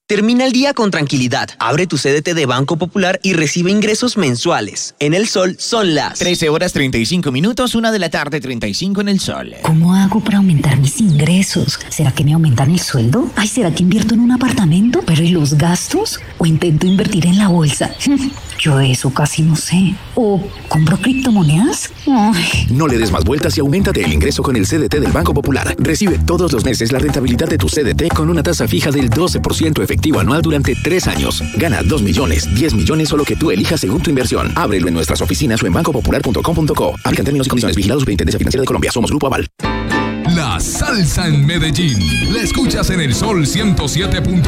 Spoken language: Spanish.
Termina el día con tranquilidad. Abre tu CDT de Banco Popular y recibe ingresos mensuales. En El Sol son las 13:35, 1:35 en El Sol. ¿Cómo hago para aumentar mis ingresos? ¿Será que me aumentan el sueldo? Ay, ¿será que invierto en un apartamento? ¿Pero y los gastos? ¿O intento invertir en la bolsa? Yo de eso casi no sé. ¿O compro criptomonedas? Ay. No le des más vueltas y auméntate el ingreso con el CDT del Banco Popular. Recibe todos los meses la rentabilidad de tu CDT con una tasa fija del 12% efectivo anual durante 3 años. Gana 2 millones, 10 millones o lo que tú elijas según tu inversión. Ábrelo en nuestras oficinas o en bancopopular.com.co. Aplican términos y condiciones. Vigilados Superintendencia Financiera de Colombia. Somos Grupo Aval. La salsa en Medellín. La escuchas en El Sol 107.1.